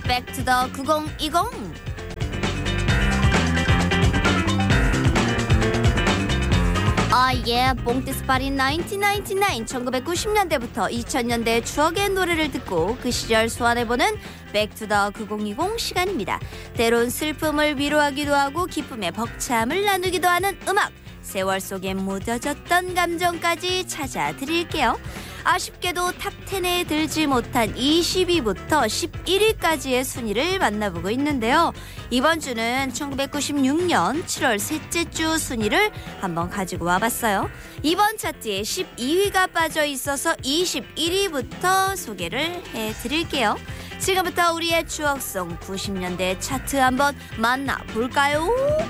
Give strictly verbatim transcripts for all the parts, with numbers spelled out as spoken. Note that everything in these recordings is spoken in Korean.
백투더 구천이십. 아, 예, 뽕띠스파리 천구백구십구. 천구백구십 년대부터 이천 년대 추억의 노래를 듣고 그 시절 소환해보는 백투더 구천이십 시간입니다. 때론 슬픔을 위로하기도 하고 기쁨의 벅참을 나누기도 하는 음악. 세월 속에 묻어졌던 감정까지 찾아드릴게요. 아쉽게도 탑텐에 들지 못한 이십 위부터 십일 위까지의 순위를 만나보고 있는데요. 이번 주는 천구백구십육 년 칠월 셋째 주 순위를 한번 가지고 와봤어요. 이번 차트에 십이 위가 빠져 있어서 이십일 위부터 소개를 해드릴게요. 지금부터 우리의 추억송 구십 년대 차트 한번 만나볼까요?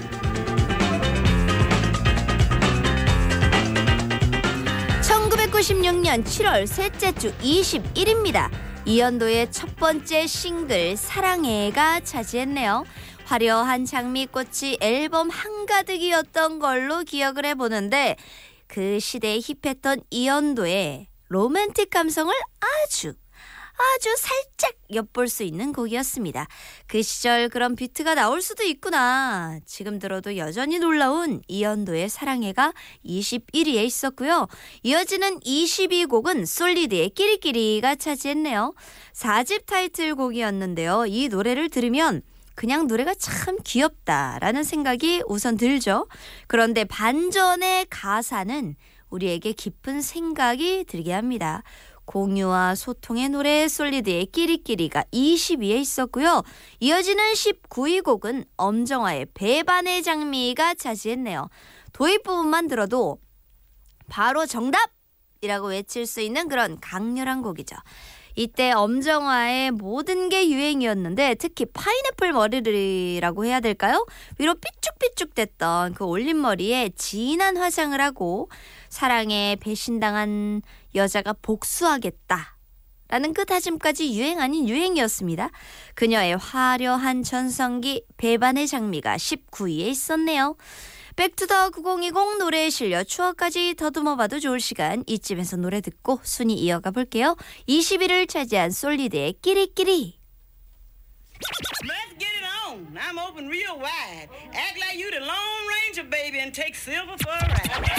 천구백구십육 년 칠월 셋째 주 이십일 위입니다. 이연도의 첫 번째 싱글 사랑해가 차지했네요. 화려한 장미꽃이 앨범 한가득이었던 걸로 기억을 해보는데 그 시대에 힙했던 이연도의 로맨틱 감성을 아주 아주 살짝 엿볼 수 있는 곡이었습니다. 그 시절 그런 비트가 나올 수도 있구나. 지금 들어도 여전히 놀라운 이연도의 사랑해가 이십일 위에 있었고요. 이어지는 이십이 곡은 솔리드의 끼리끼리가 차지했네요. 사 집 타이틀곡이었는데요. 이 노래를 들으면 그냥 노래가 참 귀엽다라는 생각이 우선 들죠. 그런데 반전의 가사는 우리에게 깊은 생각이 들게 합니다. 공유와 소통의 노래 솔리드의 끼리끼리가 이십 위에 있었고요. 이어지는 십구 위 곡은 엄정화의 배반의 장미가 차지했네요. 도입 부분만 들어도 바로 정답이라고 외칠 수 있는 그런 강렬한 곡이죠. 이때 엄정화의 모든 게 유행이었는데 특히 파인애플 머리라고 해야 될까요? 위로 삐쭉삐쭉 됐던 그 올림머리에 진한 화장을 하고 사랑에 배신당한 여자가 복수하겠다 라는 그 다짐까지 유행 아닌 유행이었습니다. 그녀의 화려한 전성기 배반의 장미가 십구 위에 있었네요. 백투더 구천이십 노래에 실려 추억까지 더듬어봐도 좋을 시간. 이쯤에서 노래 듣고 순위 이어가 볼게요. 이십 위를 차지한 솔리드의 끼리끼리. Let's get it on. I'm open real wide. Act like you the Lone Ranger, baby, and take silver for a ride.